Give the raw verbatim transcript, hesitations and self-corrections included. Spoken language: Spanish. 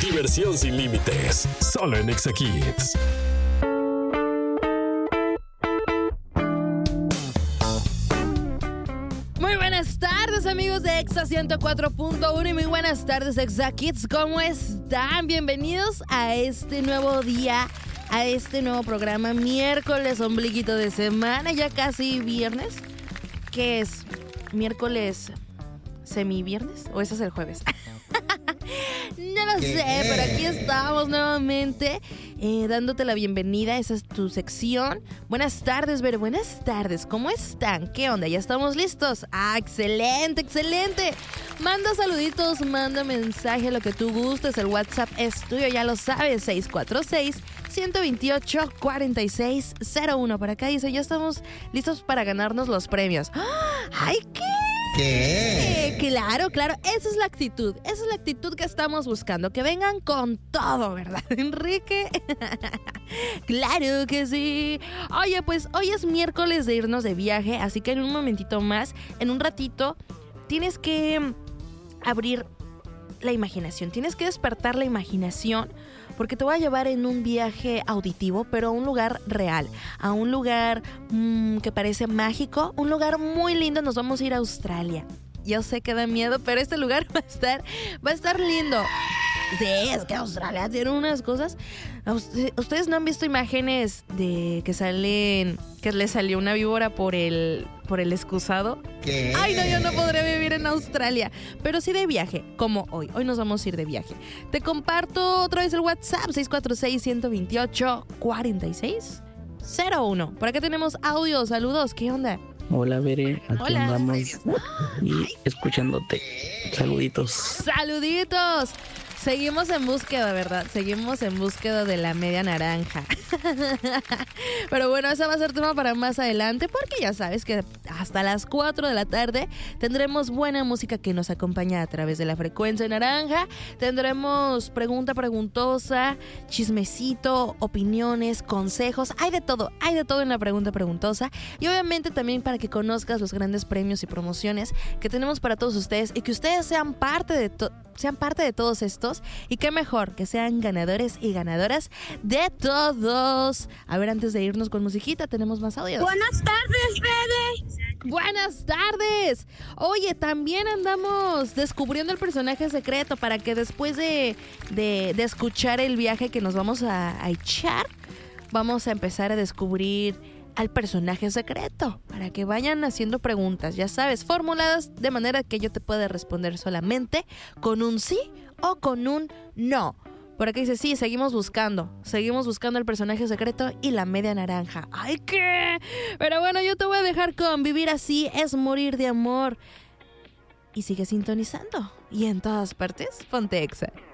Diversión sin límites, solo en Exa Kids. Muy buenas tardes, amigos de Exa ciento cuatro punto uno y muy buenas tardes, Exa Kids. ¿Cómo están? Bienvenidos a este nuevo día, a este nuevo programa, miércoles, ombliguito de semana, ya casi viernes. ¿Qué es? ¿Miércoles semiviernes? ¿O eso es el jueves? No lo sé, pero aquí estamos nuevamente eh, dándote la bienvenida. Esa es tu sección. Buenas tardes, Ver, buenas tardes. ¿Cómo están? ¿Qué onda? ¿Ya estamos listos? Ah, excelente, excelente. Manda saluditos, manda mensaje, lo que tú gustes. El WhatsApp es tuyo, ya lo sabes. seis cuatro seis, uno dos ocho, cuatro seis cero uno. Por acá dice, ya estamos listos para ganarnos los premios. ¡Ay, qué! ¿Qué? Claro, claro, esa es la actitud, esa es la actitud que estamos buscando, que vengan con todo, ¿verdad, Enrique? Claro que sí. Oye, pues hoy es miércoles de irnos de viaje, así que en un momentito más, en un ratito, tienes que abrir la imaginación, tienes que despertar la imaginación, porque te voy a llevar en un viaje auditivo, pero a un lugar real, a un lugar mmm, que parece mágico, un lugar muy lindo. Nos vamos a ir a Australia. Yo sé que da miedo, pero este lugar va a estar, va a estar lindo. Sí, es que Australia tiene unas cosas. Ustedes no han visto imágenes de que salen, que le salió una víbora por el, por el excusado. ¿Qué? Ay, no, yo no podré vivir en Australia, pero sí de viaje, como hoy. Hoy nos vamos a ir de viaje. Te comparto otra vez el WhatsApp, seis cuatro seis, uno dos ocho, cuatro seis cero uno. Por acá tenemos audio, saludos, ¿qué onda? Hola, Bere, aquí Hola. andamos y escuchándote. Saluditos. ¡Saluditos! Seguimos en búsqueda, ¿verdad? Seguimos en búsqueda de la media naranja. Pero bueno, esa va a ser tema para más adelante, porque ya sabes que hasta las cuatro de la tarde tendremos buena música que nos acompaña a través de la frecuencia naranja. Tendremos pregunta preguntosa, chismecito, opiniones, consejos. Hay de todo, hay de todo en la pregunta preguntosa. Y obviamente también para que conozcas los grandes premios y promociones que tenemos para todos ustedes y que ustedes sean parte de todo. Sean parte de todos estos, y qué mejor que sean ganadores y ganadoras de todos. A ver, antes de irnos con musiquita, tenemos más audios. Buenas tardes, Bebe. Buenas tardes. Oye, también andamos descubriendo el personaje secreto para que después de, de, de escuchar el viaje que nos vamos a, a echar, vamos a empezar a descubrir al personaje secreto, para que vayan haciendo preguntas, ya sabes, formuladas de manera que yo te pueda responder solamente con un sí o con un no. Por acá dice, sí, seguimos buscando, seguimos buscando al personaje secreto y la media naranja. ¡Ay, qué! Pero bueno, yo te voy a dejar con Vivir Así es Morir de Amor. Y sigue sintonizando. Y en todas partes, ponte Exa.